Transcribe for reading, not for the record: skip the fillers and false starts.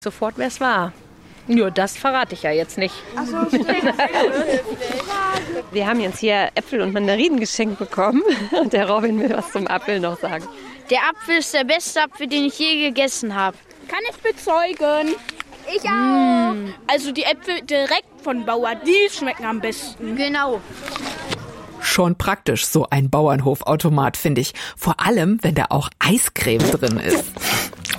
Sofort, wer es war. Nur das verrate ich ja jetzt nicht. Ach so, stimmt. Wir haben jetzt hier Äpfel und Mandarinen geschenkt bekommen. Und der Robin will was zum Apfel noch sagen. Der Apfel ist der beste Apfel, den ich je gegessen habe. Kann ich bezeugen. Ich auch. Also die Äpfel direkt von Bauer, die schmecken am besten. Genau. Schon praktisch, so ein Bauernhofautomat, finde ich. Vor allem, wenn da auch Eiscreme drin ist.